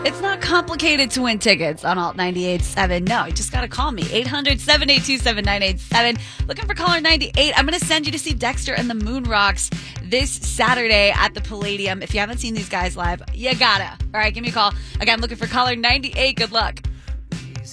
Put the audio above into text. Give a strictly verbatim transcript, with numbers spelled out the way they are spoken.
It's not complicated to win tickets on Alt ninety-eight point seven. No, you just got to call me. eight hundred, seven eight two, seven nine eight seven. Looking for caller ninety-eight. I'm going to send you to see Dexter and the Moon Rocks this Saturday at the Palladium. If you haven't seen these guys live, you gotta. All right, give me a call. Again, I'm looking for caller ninety-eight. Good luck.